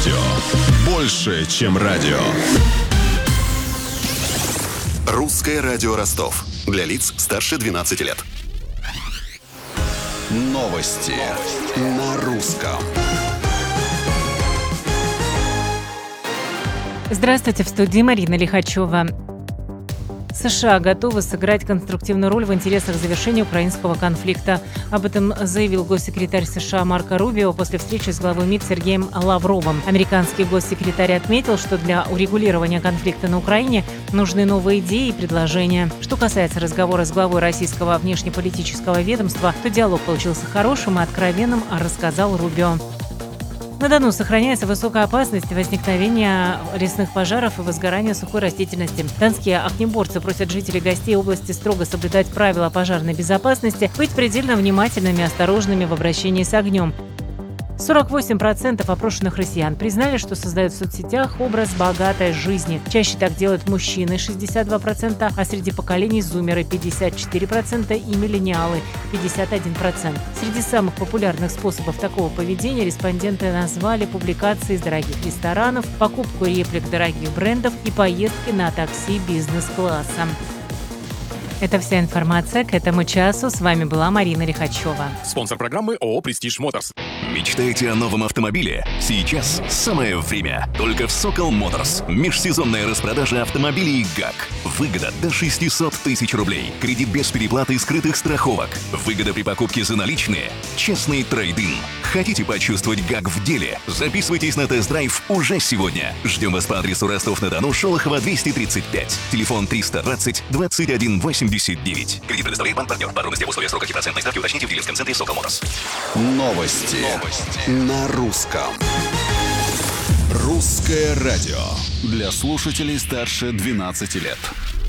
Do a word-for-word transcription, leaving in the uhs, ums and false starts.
радио. Больше, чем радио. Русское радио Ростов. Для лиц старше двенадцати лет. Новости на русском. Здравствуйте, в студии Марина Лихачева. США готовы сыграть конструктивную роль в интересах завершения украинского конфликта. Об этом заявил госсекретарь США Марко Рубио после встречи с главой МИД Сергеем Лавровым. Американский госсекретарь отметил, что для урегулирования конфликта на Украине нужны новые идеи и предложения. Что касается разговора с главой российского внешнеполитического ведомства, то диалог получился хорошим и откровенным, рассказал Рубио. На Дону сохраняется высокая опасность возникновения лесных пожаров и возгорания сухой растительности. Донские огнеборцы просят жителей гостей области строго соблюдать правила пожарной безопасности, быть предельно внимательными и осторожными в обращении с огнем. сорок восемь процентов опрошенных россиян признали, что создают в соцсетях образ богатой жизни. Чаще так делают мужчины – шестьдесят два процента, а среди поколений зумеры – пятьдесят четыре процента и миллениалы – пятьдесят один процент. Среди самых популярных способов такого поведения респонденты назвали публикации из дорогих ресторанов, покупку реплик дорогих брендов и поездки на такси бизнес-класса. Это вся информация к этому часу. С вами была Марина Лихачева. Спонсор программы ООО «Престиж Моторс». Мечтаете о новом автомобиле? Сейчас самое время. Только в Сокол Моторс. Межсезонная распродажа автомобилей ГАК. Выгода до шестьсот тысяч рублей. Кредит без переплаты и скрытых страховок. Выгода при покупке за наличные. Честный трейд-ин. Хотите почувствовать ГАК в деле? Записывайтесь на тест-драйв уже сегодня. Ждем вас по адресу Ростов-на-Дону, Шолохова, двести тридцать пять. Телефон триста двадцать двадцать один восемьдесят девять. Кредит предоставляет банк-партнер. Подробности об условиях срока и процентной ставки уточните в дилерском центре Сокол Моторс. Новости. Новости на русском. Русское радио. Для слушателей старше двенадцати лет.